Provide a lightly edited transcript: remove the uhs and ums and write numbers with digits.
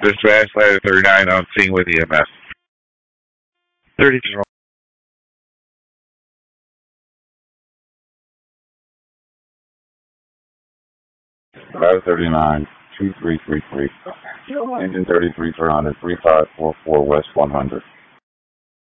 Dispatch ladder 39 on scene with EMS. 33. Ladder 39, 2333. Engine 33 for 100, 3544 West 100.